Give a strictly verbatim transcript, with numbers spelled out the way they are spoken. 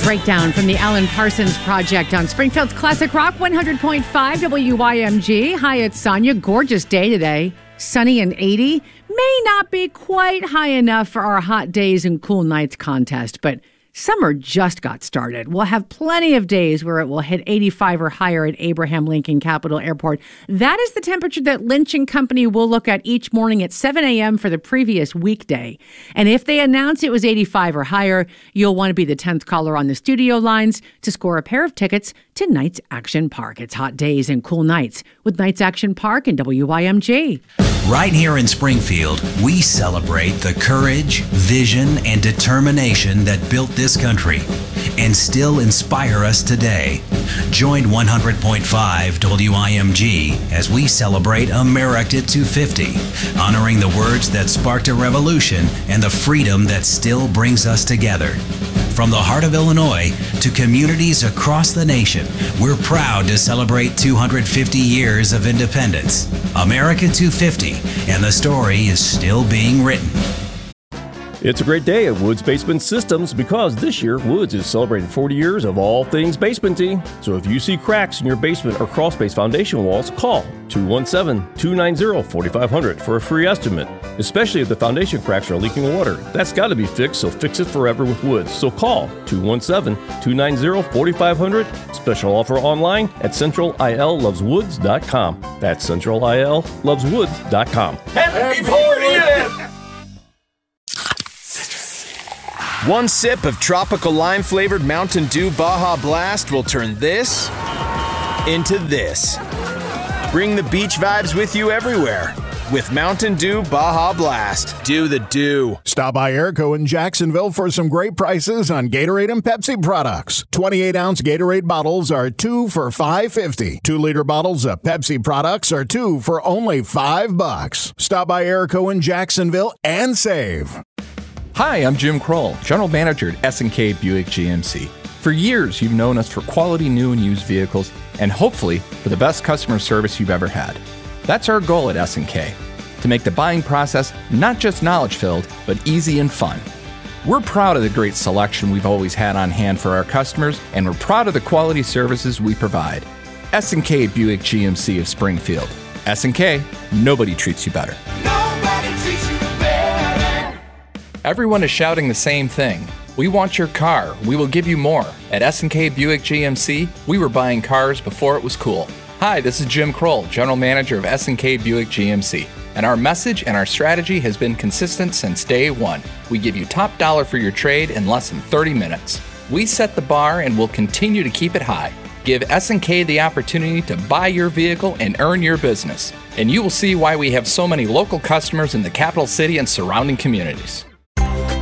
Breakdown from the Alan Parsons Project on Springfield's Classic Rock one hundred point five W Y M G. Hi, it's Sonia. Gorgeous day today. Sunny and eighty. May not be quite high enough for our hot days and cool nights contest, but summer just got started. We'll have plenty of days where it will hit eighty-five or higher at Abraham Lincoln Capitol Airport. That is the temperature that Lynch and Company will look at each morning at seven a.m. for the previous weekday. And if they announce it was eighty-five or higher, you'll want to be the tenth caller on the studio lines to score a pair of tickets to Knights Action Park. It's hot days and cool nights with Knights Action Park and W Y M G. Right here in Springfield, we celebrate the courage, vision, and determination that built this country and still inspire us today. Join one hundred point five W I M G as we celebrate America two fifty, honoring the words that sparked a revolution and the freedom that still brings us together. From the heart of Illinois to communities across the nation, we're proud to celebrate two hundred fifty years of independence. America two fifty, and the story is still being written. It's a great day at Woods Basement Systems because this year Woods is celebrating forty years of all things basementy. So if you see cracks in your basement or crawl space foundation walls, call two one seven, two nine zero, four five zero zero for a free estimate. Especially if the foundation cracks are leaking water. That's got to be fixed, so fix it forever with Woods. So call two one seven, two nine zero, four five zero zero. Special offer online at central I L loves woods dot com. That's central I L loves woods dot com. Happy fortieth! One sip of tropical lime-flavored Mountain Dew Baja Blast will turn this into this. Bring the beach vibes with you everywhere with Mountain Dew Baja Blast. Do the do. Stop by Airco in Jacksonville for some great prices on Gatorade and Pepsi products. twenty-eight ounce Gatorade bottles are two for five fifty. two liter bottles of Pepsi products are two for only five bucks. Stop by Airco in Jacksonville and save. Hi, I'm Jim Kroll, General Manager at S and K Buick G M C. For years, you've known us for quality new and used vehicles and hopefully for the best customer service you've ever had. That's our goal at S and K, to make the buying process not just knowledge-filled, but easy and fun. We're proud of the great selection we've always had on hand for our customers, and we're proud of the quality services we provide. S and K Buick G M C of Springfield. S and K, nobody treats you better. Nobody treats you better. Everyone is shouting the same thing. We want your car. We will give you more. At S and K Buick G M C, we were buying cars before it was cool. Hi, this is Jim Kroll, General Manager of S and K Buick G M C. And our message and our strategy has been consistent since day one. We give you top dollar for your trade in less than thirty minutes. We set the bar and will continue to keep it high. Give S and K the opportunity to buy your vehicle and earn your business. And you will see why we have so many local customers in the capital city and surrounding communities.